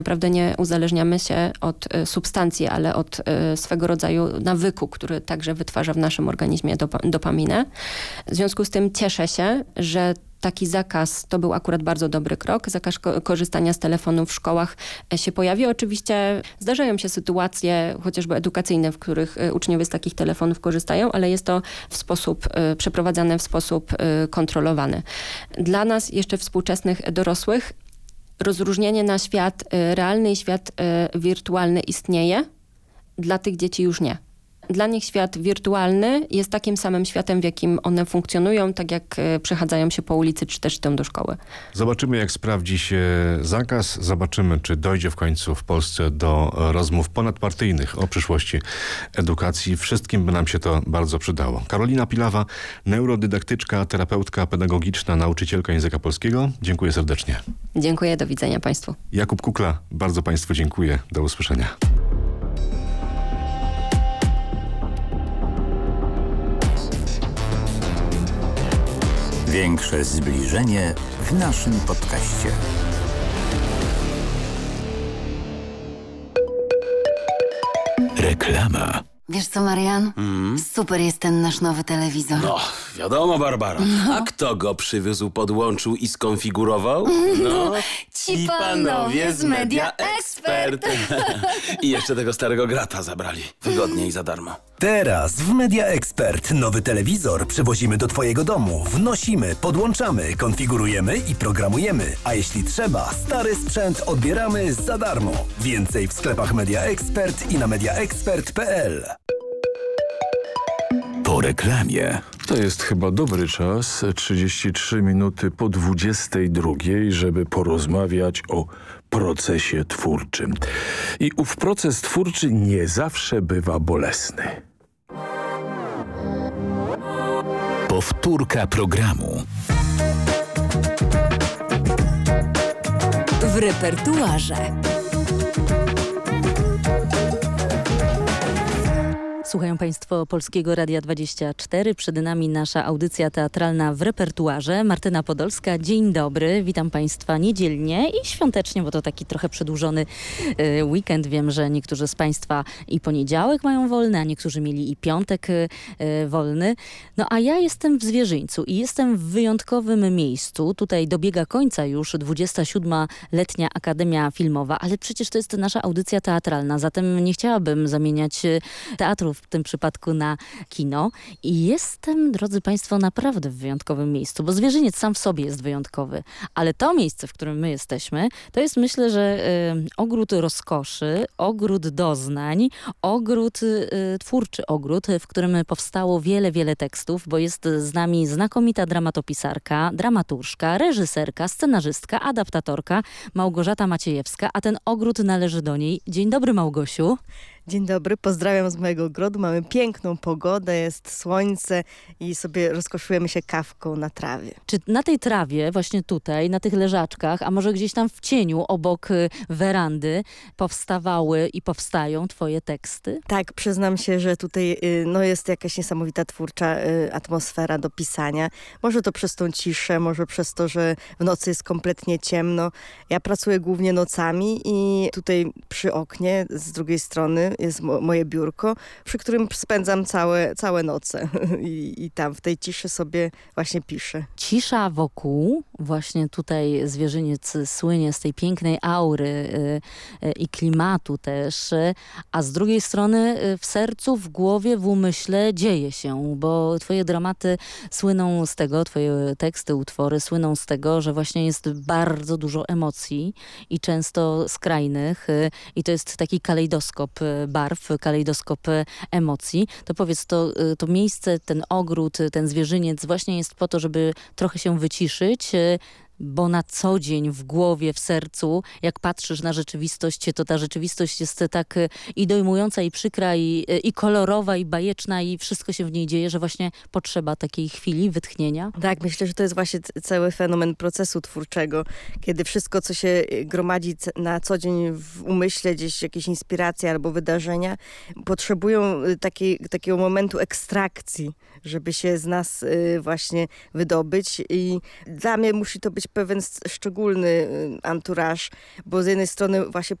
Naprawdę nie uzależniamy się od substancji, ale od swego rodzaju nawyku, który także wytwarza w naszym organizmie dopaminę. W związku z tym cieszę się, że taki zakaz to był akurat bardzo dobry krok. Zakaz korzystania z telefonu w szkołach się pojawił. Oczywiście zdarzają się sytuacje, chociażby edukacyjne, w których uczniowie z takich telefonów korzystają, ale jest to przeprowadzane w sposób kontrolowany. Dla nas, jeszcze współczesnych dorosłych, rozróżnienie na świat realny i świat wirtualny istnieje. Dla tych dzieci już nie. Dla nich świat wirtualny jest takim samym światem, w jakim one funkcjonują, tak jak przechadzają się po ulicy, czy też idą do szkoły. Zobaczymy, jak sprawdzi się zakaz. Zobaczymy, czy dojdzie w końcu w Polsce do rozmów ponadpartyjnych o przyszłości edukacji. Wszystkim by nam się to bardzo przydało. Karolina Pilawa, neurodydaktyczka, terapeutka pedagogiczna, nauczycielka języka polskiego. Dziękuję serdecznie. Dziękuję, do widzenia Państwu. Jakub Kukla, bardzo Państwu dziękuję. Do usłyszenia. Większe zbliżenie w naszym podcaście. Reklama. Wiesz co, Marian? Super jest ten nasz nowy telewizor. No, wiadomo, Barbara. A kto go przywiózł, podłączył i skonfigurował? No, ci panowie z Media Expert. I jeszcze tego starego grata zabrali. Wygodnie i za darmo. Teraz w Media Expert nowy telewizor przywozimy do Twojego domu. Wnosimy, podłączamy, konfigurujemy i programujemy. A jeśli trzeba, stary sprzęt odbieramy za darmo. Więcej w sklepach Media Expert i na mediaexpert.pl. Po reklamie. To jest chyba dobry czas, 33 minuty po 22, żeby porozmawiać o procesie twórczym. I ów proces twórczy nie zawsze bywa bolesny. Powtórka programu. W repertuarze. Słuchają Państwo Polskiego Radia 24. Przed nami nasza audycja teatralna w repertuarze. Martyna Podolska, dzień dobry. Witam Państwa niedzielnie i świątecznie, bo to taki trochę przedłużony weekend. Wiem, że niektórzy z Państwa i poniedziałek mają wolny, a niektórzy mieli i piątek wolny. No a ja jestem w Zwierzyńcu i jestem w wyjątkowym miejscu. Tutaj dobiega końca już 27. Letnia Akademia Filmowa, ale przecież to jest nasza audycja teatralna, zatem nie chciałabym zamieniać teatru w tym przypadku na kino. I jestem, drodzy Państwo, naprawdę w wyjątkowym miejscu, bo Zwierzyniec sam w sobie jest wyjątkowy. Ale to miejsce, w którym my jesteśmy, to jest, myślę, że ogród rozkoszy, ogród doznań, ogród, twórczy ogród, w którym powstało wiele, wiele tekstów, bo jest z nami znakomita dramatopisarka, dramaturżka, reżyserka, scenarzystka, adaptatorka Małgorzata Maciejewska, a ten ogród należy do niej. Dzień dobry, Małgosiu. Dzień dobry, pozdrawiam z mojego ogrodu. Mamy piękną pogodę, jest słońce i sobie rozkoszujemy się kawką na trawie. Czy na tej trawie, właśnie tutaj, na tych leżaczkach, a może gdzieś tam w cieniu obok werandy powstawały i powstają twoje teksty? Tak, przyznam się, że tutaj jest jakaś niesamowita twórcza atmosfera do pisania. Może to przez tą ciszę, może przez to, że w nocy jest kompletnie ciemno. Ja pracuję głównie nocami i tutaj przy oknie z drugiej strony jest moje biurko, przy którym spędzam całe noce I tam w tej ciszy sobie właśnie piszę. Cisza wokół, właśnie tutaj Zwierzyniec słynie z tej pięknej aury i klimatu też, a z drugiej strony w sercu, w głowie, w umyśle dzieje się, bo twoje dramaty słyną z tego, twoje teksty, utwory słyną z tego, że właśnie jest bardzo dużo emocji i często skrajnych i to jest taki kalejdoskop barw, kalejdoskop emocji. To powiedz, to miejsce, ten ogród, ten Zwierzyniec właśnie jest po to, żeby trochę się wyciszyć, bo na co dzień w głowie, w sercu, jak patrzysz na rzeczywistość, to ta rzeczywistość jest tak i dojmująca, i przykra, i kolorowa, i bajeczna, i wszystko się w niej dzieje, że właśnie potrzeba takiej chwili wytchnienia. Tak, myślę, że to jest właśnie cały fenomen procesu twórczego, kiedy wszystko, co się gromadzi na co dzień w umyśle, gdzieś jakieś inspiracje albo wydarzenia, potrzebują takiego momentu ekstrakcji, żeby się z nas właśnie wydobyć. I dla mnie musi to być pewien szczególny anturaż, bo z jednej strony właśnie